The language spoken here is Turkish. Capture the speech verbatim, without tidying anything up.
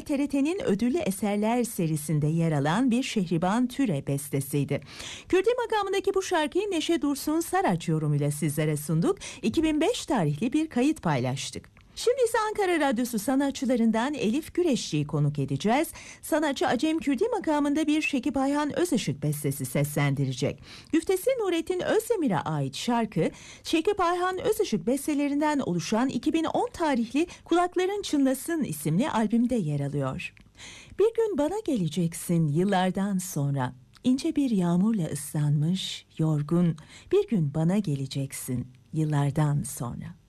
T R T'nin ödüllü eserler serisinde yer alan bir Şehriban Türe bestesiydi. Kürdi makamındaki bu şarkıyı Neşe Dursun Saraç yorumuyla sizlere sunduk. iki bin beş tarihli bir kayıt paylaştık. Şimdi ise Ankara Radyosu sanatçılarından Elif Güreşçi'yi konuk edeceğiz. Sanatçı Acem Kürdi makamında bir Şekip Ayhan Özışık bestesi seslendirecek. Güftesi Nurettin Özdemir'e ait şarkı, Şekip Ayhan Özışık bestelerinden oluşan iki bin on tarihli Kulakların Çınlasın isimli albümde yer alıyor. Bir gün bana geleceksin yıllardan sonra, ince bir yağmurla ıslanmış, yorgun, bir gün bana geleceksin yıllardan sonra.